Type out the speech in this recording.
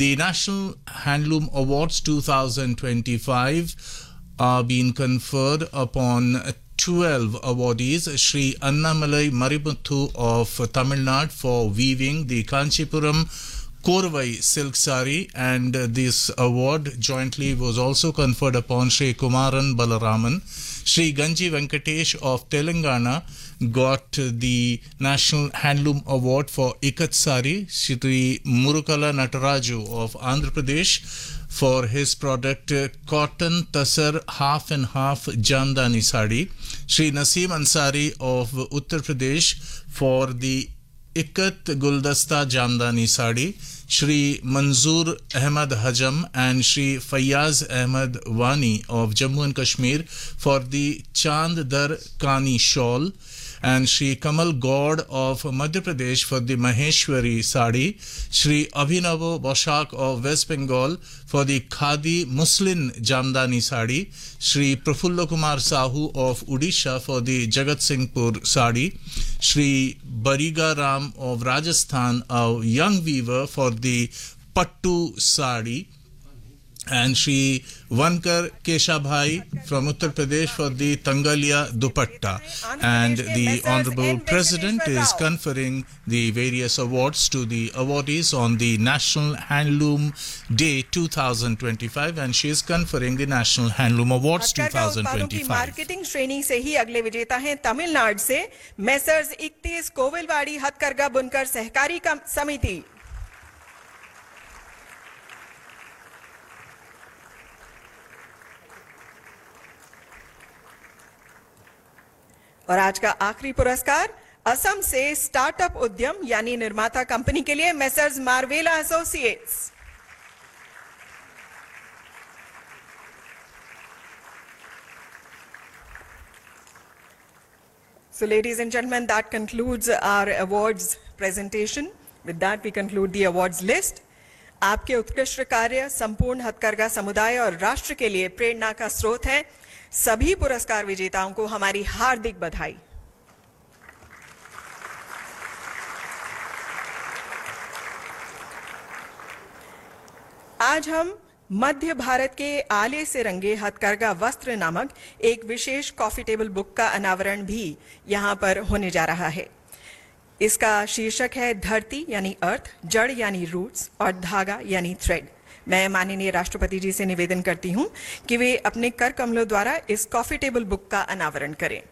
The National Handloom Awards 2025 are being conferred upon 12 awardees. Sri Annamalai Marimuthu of Tamil Nadu for weaving the Kanchipuram Korvai silk sari, and this award jointly was also conferred upon Sri Kumaran Balaraman. Sri Ganji Venkatesh of Telangana got the National Handloom Award for Ikat Sari. Shri Murukala Nataraju of Andhra Pradesh for his product Cotton Tasar Half and Half Jamdani Sari. Shri Naseem Ansari of Uttar Pradesh for the Ikat Guldasta Jamdani Sari. Shri Manzoor Ahmad Hajam and Shri Fayyaz Ahmad Wani of Jammu and Kashmir for the Chand Dar Kani shawl, and Shri Kamal Gaud of Madhya Pradesh for the Maheshwari sari. Shri Abhinavo Boshak of West Bengal for the Khadi Muslin Jamdani sari. Shri Prafulla Kumar Sahu of Odisha for the Jagat Singhpur sari. Shri Bariga Ram of Rajasthan, a young weaver, for the Pattu sari. And Shri Vankar Keshabhai from Uttar Pradesh for the Tangalia Dupatta. And the Honorable President is conferring the various awards to the awardees on the National Handloom Day 2025, and she is conferring the National Handloom Awards 2025. Marketing श्रेणी से ही अगले विजेता हैं तमिलनाडु से messrs 31 कोविलवाड़ी हथकरघा बुनकर सहकारी समिति। और आज का आखिरी पुरस्कार असम से स्टार्टअप उद्यम यानी निर्माता कंपनी के लिए messrs मार्वेला associates. So ladies and gentlemen, that concludes our awards presentation. With that we conclude the awards list. आपके उत्कृष्ट कार्य संपूर्ण हथकरघा समुदाय और राष्ट्र के लिए प्रेरणा का स्रोत है। सभी पुरस्कार विजेताओं को हमारी हार्दिक बधाई। आज हम मध्य भारत के आले से रंगे हथकरघा वस्त्र नामक एक विशेष कॉफी टेबल बुक का अनावरण भी यहां पर होने जा रहा है। इसका शीर्षक है धरती यानी अर्थ, जड़ यानी रूट्स और धागा यानी थ्रेड। मैं माननीय राष्ट्रपति जी से निवेदन करती हूं कि वे अपने कर कमलों द्वारा इस कॉफी टेबल बुक का अनावरण करें।